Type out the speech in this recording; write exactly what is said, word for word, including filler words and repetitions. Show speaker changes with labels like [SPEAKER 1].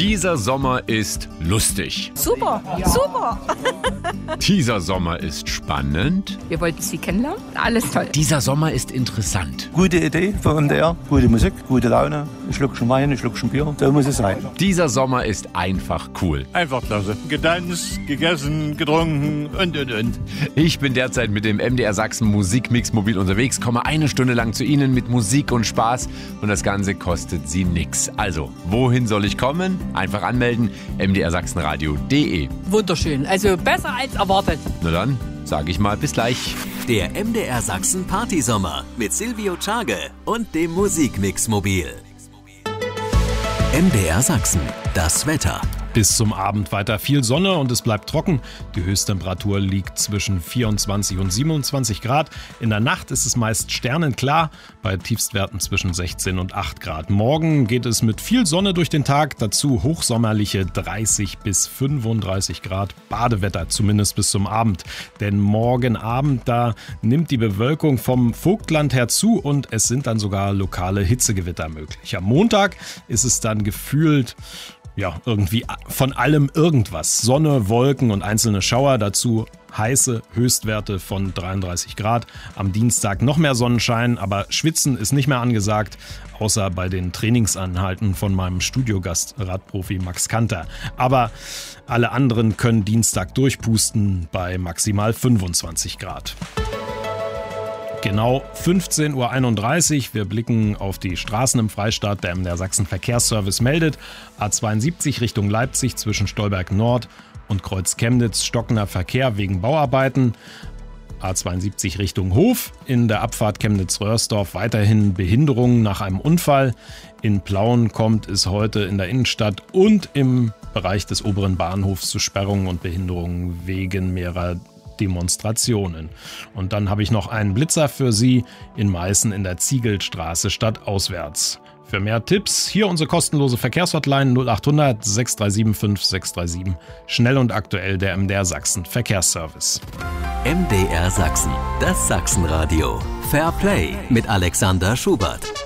[SPEAKER 1] Dieser Sommer ist lustig.
[SPEAKER 2] Super, ja. super.
[SPEAKER 1] Dieser Sommer ist spannend.
[SPEAKER 2] Wir wollten Sie kennenlernen. Alles toll.
[SPEAKER 1] Dieser Sommer ist interessant.
[SPEAKER 3] Gute Idee von M D R, gute Musik, gute Laune. Ein Schluckchen Wein, ein Schluckchen Bier. So muss es sein.
[SPEAKER 1] Dieser Sommer ist einfach cool.
[SPEAKER 4] Einfach klasse. Getanzt, gegessen, getrunken und, und, und.
[SPEAKER 1] Ich bin derzeit mit dem M D R Sachsen Musikmix mobil unterwegs, komme eine Stunde lang zu Ihnen mit Musik und Spaß und das Ganze kostet Sie nix. Also, wohin soll ich kommen? Einfach anmelden, m d r sachsenradio punkt d e.
[SPEAKER 2] Wunderschön, also besser als erwartet.
[SPEAKER 1] Na dann, sage ich mal bis gleich.
[SPEAKER 5] Der M D R Sachsen Partysommer mit Silvio Czage und dem Musikmix mobil. M D R Sachsen, das Wetter.
[SPEAKER 6] Bis zum Abend weiter viel Sonne und es bleibt trocken. Die Höchsttemperatur liegt zwischen vierundzwanzig und siebenundzwanzig Grad. In der Nacht ist es meist sternenklar, bei Tiefstwerten zwischen sechzehn und acht Grad. Morgen geht es mit viel Sonne durch den Tag, dazu hochsommerliche dreißig bis fünfunddreißig Grad. Badewetter zumindest bis zum Abend. Denn morgen Abend, da nimmt die Bewölkung vom Vogtland her zu und es sind dann sogar lokale Hitzegewitter möglich. Am Montag ist es dann gefühlt ja, irgendwie von allem irgendwas. Sonne, Wolken und einzelne Schauer, dazu heiße Höchstwerte von dreiunddreißig Grad. Am Dienstag noch mehr Sonnenschein, aber Schwitzen ist nicht mehr angesagt, außer bei den Trainingsanhalten von meinem Studiogast, Radprofi Max Kanter. Aber alle anderen können Dienstag durchpusten bei maximal fünfundzwanzig Grad. Genau fünfzehn Uhr einunddreißig. Wir blicken auf die Straßen im Freistaat. Der M D R Sachsen Verkehrsservice meldet: A zweiundsiebzig Richtung Leipzig zwischen Stolberg Nord und Kreuz Chemnitz stockender Verkehr wegen Bauarbeiten. A zweiundsiebzig Richtung Hof. In der Abfahrt Chemnitz-Röhrsdorf weiterhin Behinderungen nach einem Unfall. In Plauen kommt es heute in der Innenstadt und im Bereich des oberen Bahnhofs zu Sperrungen und Behinderungen wegen mehrerer Demonstrationen. Und dann habe ich noch einen Blitzer für Sie in Meißen in der Ziegelstraße stadtauswärts. Für mehr Tipps hier unsere kostenlose Verkehrshotline null acht hundert sechs drei sieben fünf sechs drei sieben. Schnell und aktuell der M D R Sachsen Verkehrsservice.
[SPEAKER 5] M D R Sachsen, das Sachsenradio. Fair Play mit Alexander Schubert.